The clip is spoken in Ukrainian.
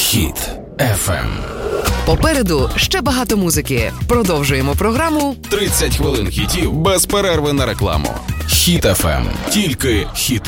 Хіт FM. Попереду ще багато музики. Продовжуємо програму 30 хвилин хітів без перерви на рекламу. Хіт FM. Тільки хіти.